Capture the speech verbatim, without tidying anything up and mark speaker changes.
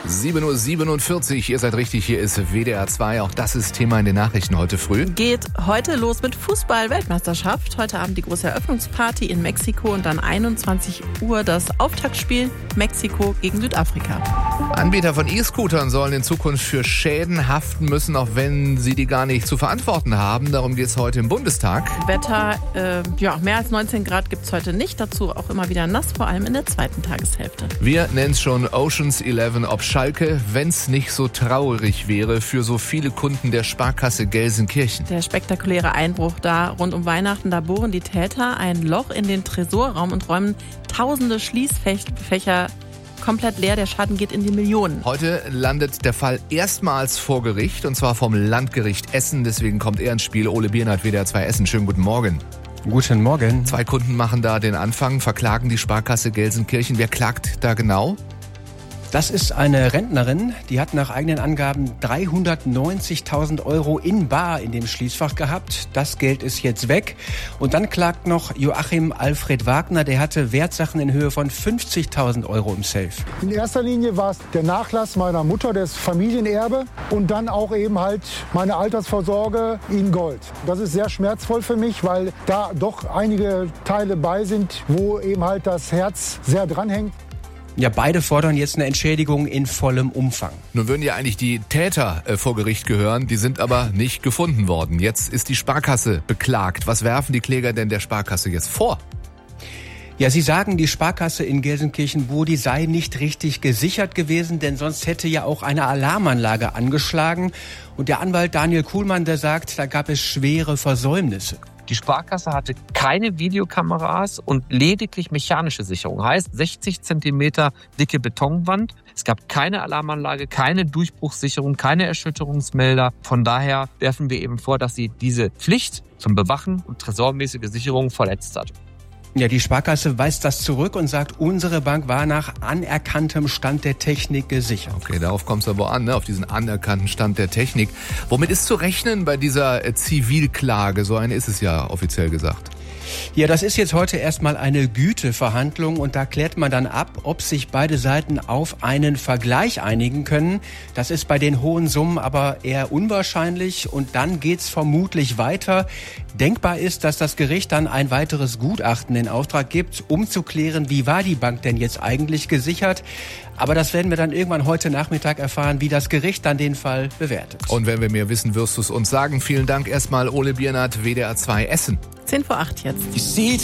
Speaker 1: sieben Uhr siebenundvierzig, ihr seid richtig, hier ist W D R zwei. Auch das ist Thema in den Nachrichten heute früh.
Speaker 2: Geht heute los mit Fußball-Weltmeisterschaft. Heute Abend die große Eröffnungsparty in Mexiko und dann einundzwanzig Uhr das Auftaktspiel Mexiko gegen Südafrika.
Speaker 1: Anbieter von E-Scootern sollen in Zukunft für Schäden haften müssen, auch wenn sie die gar nicht zu verantworten haben. Darum geht es heute im Bundestag.
Speaker 2: Wetter, äh, ja, mehr als neunzehn Grad gibt es heute nicht. Dazu auch immer wieder nass, vor allem in der zweiten Tageshälfte.
Speaker 1: Wir nennen es schon Oceans elf, ob Schalke, wenn es nicht so traurig wäre für so viele Kunden der Sparkasse Gelsenkirchen.
Speaker 2: Der spektakuläre Einbruch da rund um Weihnachten, da bohren die Täter ein Loch in den Tresorraum und räumen tausende Schließfächer komplett leer. Der Schaden geht in die Millionen.
Speaker 1: Heute landet der Fall erstmals vor Gericht, und zwar vom Landgericht Essen. Deswegen kommt er ins Spiel. Ole Biernert, W D R zwei Essen. Schönen guten Morgen.
Speaker 3: Guten Morgen.
Speaker 1: Zwei Kunden machen da den Anfang, verklagen die Sparkasse Gelsenkirchen. Wer klagt da genau?
Speaker 3: Das ist eine Rentnerin, die hat nach eigenen Angaben dreihundertneunzigtausend Euro in bar in dem Schließfach gehabt. Das Geld ist jetzt weg. Und dann klagt noch Joachim Alfred Wagner, der hatte Wertsachen in Höhe von fünfzigtausend Euro im Safe.
Speaker 4: In erster Linie war es der Nachlass meiner Mutter, das Familienerbe, und dann auch eben halt meine Altersvorsorge in Gold. Das ist sehr schmerzvoll für mich, weil da doch einige Teile bei sind, wo eben halt das Herz sehr dranhängt.
Speaker 3: Ja, beide fordern jetzt eine Entschädigung in vollem Umfang.
Speaker 1: Nun würden ja eigentlich die Täter äh, vor Gericht gehören, die sind aber nicht gefunden worden. Jetzt ist die Sparkasse beklagt. Was werfen die Kläger denn der Sparkasse jetzt vor?
Speaker 3: Ja, sie sagen, die Sparkasse in Gelsenkirchen-Bur, sei nicht richtig gesichert gewesen, denn sonst hätte ja auch eine Alarmanlage angeschlagen. Und der Anwalt Daniel Kuhlmann, der sagt, da gab es schwere Versäumnisse.
Speaker 5: Die Sparkasse hatte keine Videokameras und lediglich mechanische Sicherung. Heißt sechzig Zentimeter dicke Betonwand. Es gab keine Alarmanlage, keine Durchbruchssicherung, keine Erschütterungsmelder. Von daher werfen wir eben vor, dass sie diese Pflicht zum Bewachen und tresormäßige Sicherung verletzt hat.
Speaker 3: Ja, die Sparkasse weist das zurück und sagt, unsere Bank war nach anerkanntem Stand der Technik gesichert.
Speaker 1: Okay, darauf kommt es aber an, ne? Auf diesen anerkannten Stand der Technik. Womit ist zu rechnen bei dieser äh, Zivilklage? So eine ist es ja offiziell gesagt.
Speaker 3: Ja, das ist jetzt heute erstmal eine Güteverhandlung und da klärt man dann ab, ob sich beide Seiten auf einen Vergleich einigen können. Das ist bei den hohen Summen aber eher unwahrscheinlich und dann geht's vermutlich weiter. Denkbar ist, dass das Gericht dann ein weiteres Gutachten in Auftrag gibt, um zu klären, wie war die Bank denn jetzt eigentlich gesichert. Aber das werden wir dann irgendwann heute Nachmittag erfahren, wie das Gericht dann den Fall bewertet.
Speaker 1: Und wenn wir mehr wissen, wirst du es uns sagen. Vielen Dank erstmal, Ole Biernert, W D R zwei Essen.
Speaker 2: zehn vor acht jetzt.
Speaker 6: You see